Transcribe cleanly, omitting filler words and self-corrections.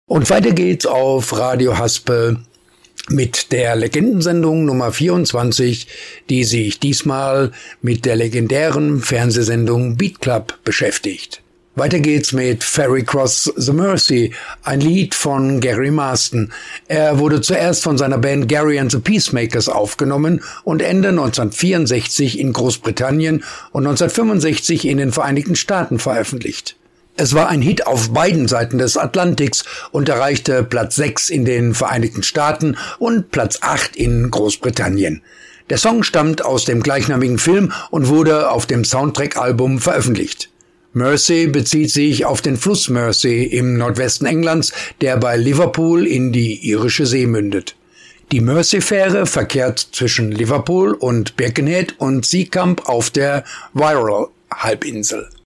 Und weiter geht's auf Radio Haspel mit der Legendensendung Nummer 24, die sich diesmal mit der legendären Fernsehsendung Beat Club beschäftigt. Weiter geht's mit Ferry Cross the Mersey, ein Lied von Gary Marston. Er wurde zuerst von seiner Band Gary and the Peacemakers aufgenommen und Ende 1964 in Großbritannien und 1965 in den Vereinigten Staaten veröffentlicht. Es war ein Hit auf beiden Seiten des Atlantiks und erreichte Platz 6 in den Vereinigten Staaten und Platz 8 in Großbritannien. Der Song stammt aus dem gleichnamigen Film und wurde auf dem Soundtrack-Album veröffentlicht. Mersey bezieht sich auf den Fluss Mersey im Nordwesten Englands, der bei Liverpool in die Irische See mündet. Die Mersey-Fähre verkehrt zwischen Liverpool und Birkenhead und Seacamp auf der Wirral-Halbinsel.